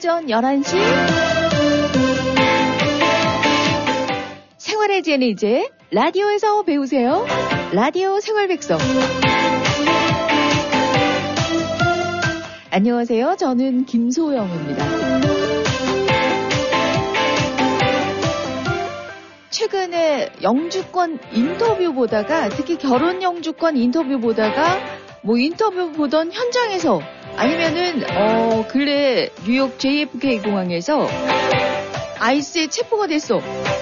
오전 11시 생활의 제니제 라디오에서 배우세요. 라디오 생활백성. 안녕하세요. 저는 김소영입니다. 최근에 영주권 인터뷰 보다가, 특히 결혼 영주권 인터뷰 보다가 뭐 인터뷰 보던 현장에서 아니면은 근래 뉴욕 JFK 공항에서 아이스에 체포가 됐어.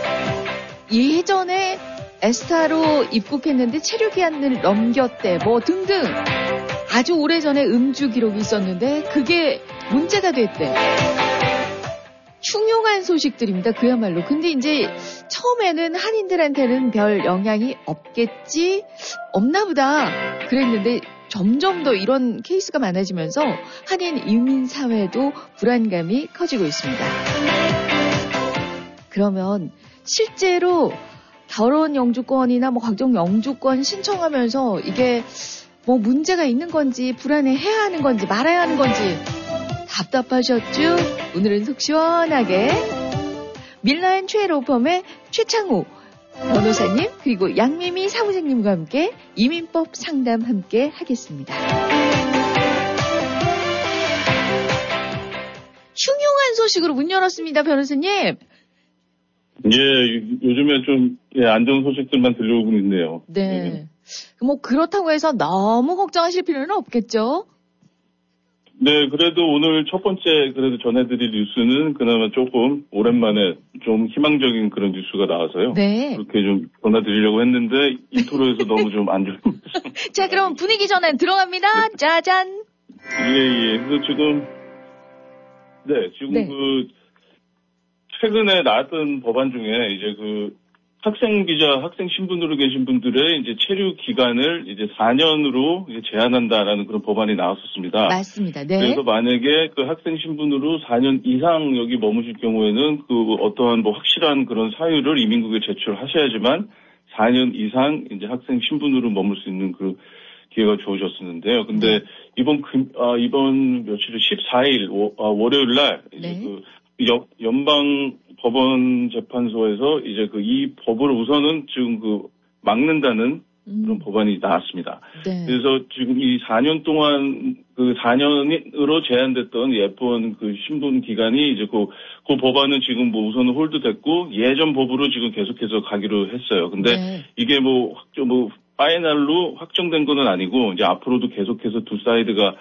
예전에 에스타로 입국했는데 체류 기한을 넘겼대. 뭐 등등 아주 오래전에 음주 기록이 있었는데 그게 문제가 됐대. 흉흉한 소식들입니다. 그야말로. 근데 이제 처음에는 한인들한테는 별 영향이 없나 보다 그랬는데 점점 더 이런 케이스가 많아지면서 한인 이민 사회도 불안감이 커지고 있습니다. 그러면 실제로 결혼 영주권이나 뭐 각종 영주권 신청하면서 이게 뭐 문제가 있는 건지, 불안해해야 하는 건지, 말아야 하는 건지 답답하셨죠? 오늘은 속 시원하게 밀라앤 최로펌의 최창호 변호사님 그리고 양미미 사무장님과 함께 이민법 상담 함께 하겠습니다. 흉흉한 소식으로 문 열었습니다. 변호사님. 예, 요즘에 좀 안 좋은 소식들만 들려오고 있네요. 네. 뭐 그렇다고 해서 너무 걱정하실 필요는 없겠죠? 네, 그래도 오늘 첫 번째 그래도 전해드릴 뉴스는 그나마 조금 오랜만에 좀 희망적인 그런 뉴스가 나와서요. 네. 그렇게 좀 전해드리려고 했는데 인트로에서 너무 좀 안 좋은. 자, 그럼 분위기 전환 들어갑니다. 네. 짜잔. 예. 그래서 지금 네. 그 최근에 나왔던 법안 중에 이제 그 학생 신분으로 계신 분들의 이제 체류 기간을 이제 4년으로 이제 제한한다라는 그런 법안이 나왔었습니다. 맞습니다. 네. 그래서 만약에 그 학생 신분으로 4년 이상 여기 머무실 경우에는 그 어떠한 뭐 확실한 그런 사유를 이민국에 제출하셔야지만 4년 이상 이제 학생 신분으로 머물 수 있는 그 기회가 주어졌었는데요. 근데 이번 며칠에 14일 월요일 날 이제 그 연방 법원 재판소에서 이제 이 법을 우선은 지금 막는다는 그런 법안이 나왔습니다. 네. 그래서 지금 이 4년 동안 4년으로 제한됐던 F1 그 신분 기간이 이제 그 법안은 지금 뭐 우선은 홀드됐고 예전 법으로 지금 계속해서 가기로 했어요. 근데 이게 파이널로 확정된 건 아니고 이제 앞으로도 계속해서 두 사이드가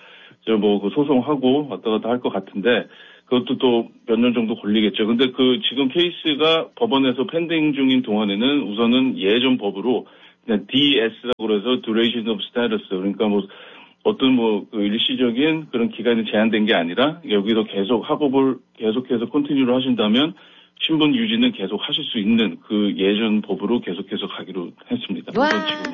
소송하고 왔다 갔다 할 것 같은데 그것도 또 몇 년 정도 걸리겠죠. 근데 지금 케이스가 법원에서 펜딩 중인 동안에는 우선은 예전 법으로 그냥 DS라고 그래서 Duration of Status. 그러니까 어떤 일시적인 그런 기간이 제한된 게 아니라 여기서 계속 학업을 계속해서 컨티뉴를 하신다면 신분 유지는 계속 하실 수 있는 그 예전 법으로 계속해서 가기로 했습니다. 와.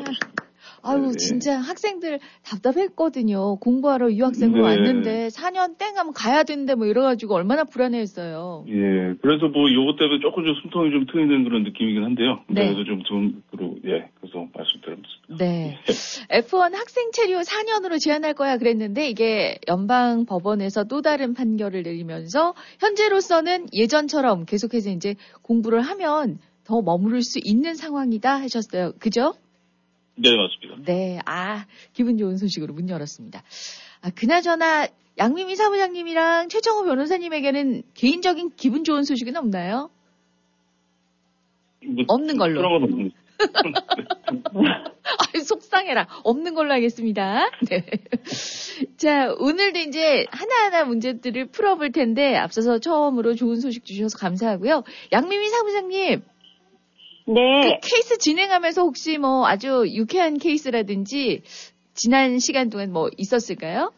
아유, 진짜 학생들 답답했거든요. 공부하러 유학생으로 왔는데 4년 땡 하면 가야 되는데 이래가지고 얼마나 불안해했어요. 예, 그래서 요것 때문에 조금 숨통이 좀 트이는 그런 느낌이긴 한데요. 네. 그래서 그래서 말씀드립니다. 네. F1 학생 체류 4년으로 제한할 거야 그랬는데 이게 연방 법원에서 또 다른 판결을 내리면서 현재로서는 예전처럼 계속해서 이제 공부를 하면 더 머무를 수 있는 상황이다 하셨어요. 그죠? 네, 맞습니다. 네, 기분 좋은 소식으로 문 열었습니다. 그나저나 양미미 사무장님이랑 최정호 변호사님에게는 개인적인 기분 좋은 소식은 없나요? 없는 걸로. 그런 건 없습니다. 속상해라. 없는 걸로 하겠습니다. 네. 자, 오늘도 이제 하나하나 문제들을 풀어볼 텐데 앞서서 처음으로 좋은 소식 주셔서 감사하고요. 양미미 사무장님. 네. 케이스 진행하면서 혹시 아주 유쾌한 케이스라든지 지난 시간 동안 있었을까요?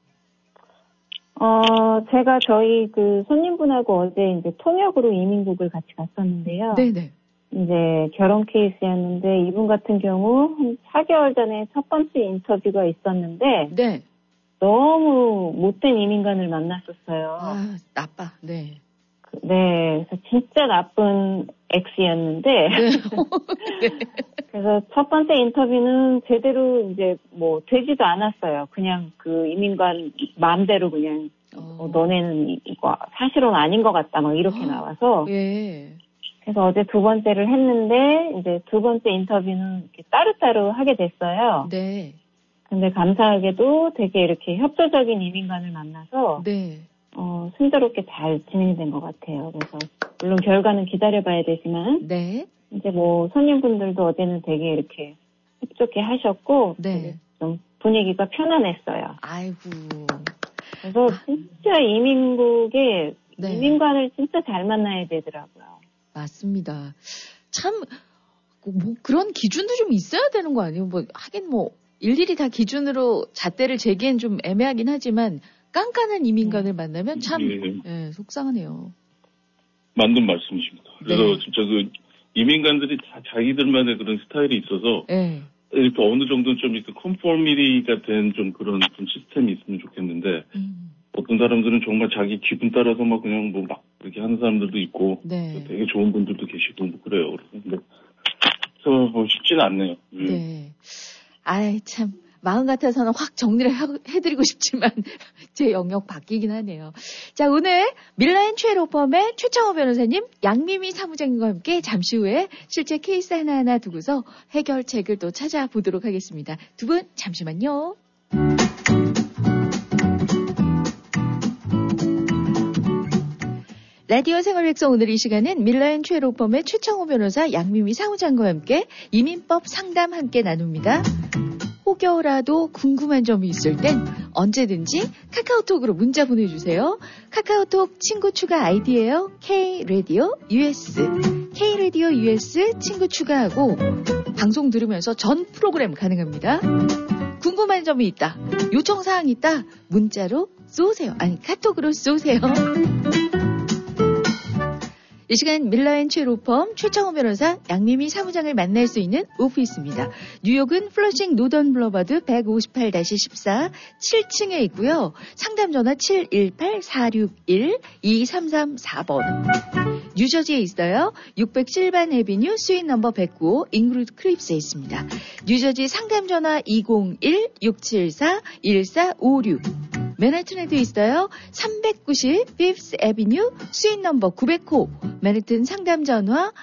제가 저희 손님분하고 어제 이제 통역으로 이민국을 같이 갔었는데요. 네네. 이제 결혼 케이스였는데 이분 같은 경우 한 4개월 전에 첫 번째 인터뷰가 있었는데. 네. 너무 못된 이민관을 만났었어요. 나빠. 네. 네, 그래서 진짜 나쁜 X였는데. 네. 그래서 첫 번째 인터뷰는 제대로 이제 되지도 않았어요. 그냥 이민관 마음대로 그냥 너네는 이거 사실은 아닌 것 같다, 막 이렇게 나와서. 예. 그래서 어제 두 번째를 했는데, 이제 두 번째 인터뷰는 이렇게 따로따로 하게 됐어요. 네. 근데 감사하게도 되게 이렇게 협조적인 이민관을 만나서, 네. 순조롭게 잘 진행이 된 것 같아요. 그래서, 물론 결과는 기다려봐야 되지만, 네. 이제 뭐, 손님분들도 어제는 되게 이렇게 협조게 하셨고, 네. 좀 분위기가 편안했어요. 아이고. 그래서 진짜 이민국에 네. 이민관을 진짜 잘 만나야 되더라고요. 맞습니다. 참, 뭐 그런 기준도 좀 있어야 되는 거 아니에요? 뭐, 하긴 뭐, 일일이 다 기준으로 잣대를 재기엔 좀 애매하긴 하지만, 깐깐한 이민관을 만나면 참, 예, 속상하네요. 맞는 말씀이십니다. 그래서 네. 진짜 그 이민관들이 다 자기들만의 그런 스타일이 있어서, 예. 이렇게 어느 정도 좀 이렇게 컨포미티가 된 좀 그런 좀 시스템이 있으면 좋겠는데, 어떤 사람들은 정말 자기 기분 따라서 막 그냥 뭐 막 이렇게 하는 사람들도 있고, 네. 되게 좋은 분들도 계시고, 뭐 그래요. 근데, 그래서 뭐 쉽지는 않네요. 네. 아이, 참, 마음 같아서는 확 정리를 해드리고 싶지만, 제 영역 바뀌긴 하네요. 자, 오늘 밀라인 최로펌의 최창호 변호사님, 양미미 사무장님과 함께 잠시 후에 실제 케이스 하나하나 두고서 해결책을 또 찾아보도록 하겠습니다. 두 분, 잠시만요. 라디오 생활백성 오늘 이 시간은 밀라인 최로펌의 최창호 변호사 양미미 사무장과 함께 이민법 상담 함께 나눕니다. 혹여라도 궁금한 점이 있을 땐 언제든지 카카오톡으로 문자 보내주세요. 카카오톡 친구 추가 아이디예요. KRadioUS. KRadioUS 친구 추가하고 방송 들으면서 전 프로그램 가능합니다. 궁금한 점이 있다. 요청사항이 있다. 문자로 쏘세요. 아니 카톡으로 쏘세요. 이 시간 밀라인 최로펌 최창호 변호사 양미미 사무장을 만날 수 있는 오피스입니다. 뉴욕은 플러싱 노던 블러버드 158-14 7층에 있고요. 상담 전화 718-461-2334번. 뉴저지에 있어요. 600 실반 애비뉴 스윗 넘버 109 잉그루드 크립스에 있습니다. 뉴저지 상담 전화 201-674-1456. 맨하튼에도 있어요. 390 피프스 애비뉴 스윗 넘버 900호. 맨하튼 상담 전화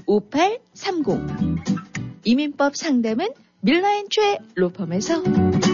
212-889-5830. 이민법 상담은 밀라인 최 로펌에서